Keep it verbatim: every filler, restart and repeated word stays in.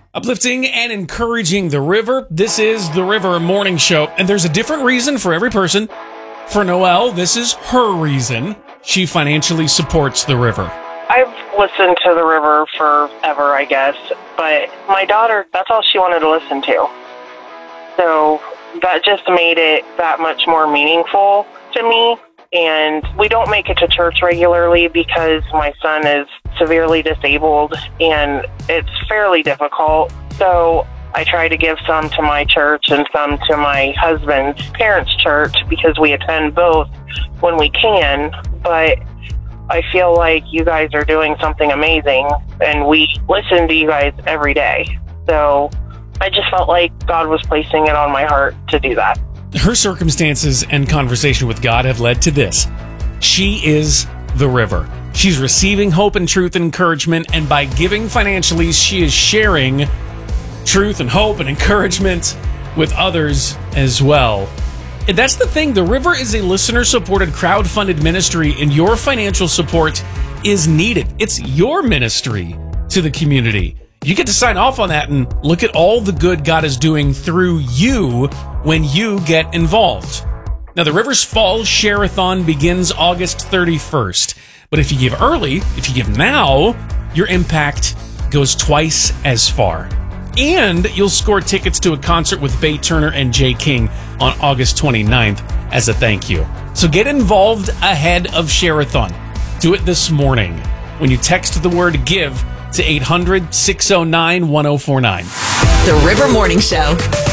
Uplifting and encouraging the river. This is the River Morning Show, and there's a different reason for every person. For Noelle, this is her reason. She financially supports the river. I've listened to the river forever, I guess, but my daughter, that's all she wanted to listen to. So that just made it that much more meaningful to me. And we don't make it to church regularly because my son is severely disabled and it's fairly difficult. So I try to give some to my church and some to my husband's parents' church because we attend both when we can. But I feel like you guys are doing something amazing and we listen to you guys every day. So I just felt like God was placing it on my heart to do that. Her circumstances and conversation with God have led to this. She is the river. She's receiving hope and truth and encouragement, and by giving financially, she is sharing truth and hope and encouragement with others as well. And that's the thing. The River is a listener-supported, crowd-funded ministry, and your financial support is needed. It's your ministry to the community. You get to sign off on that and look at all the good God is doing through you when you get involved. Now, the River's Fall Share-a-thon begins August thirty-first. But if you give early, if you give now, your impact goes twice as far. And you'll score tickets to a concert with Bay Turner and Jay King on August twenty-ninth as a thank you. So get involved ahead of Share-a-thon. Do it this morning when you text the word GIVE to eight hundred, six oh nine, one oh four nine. The River Morning Show.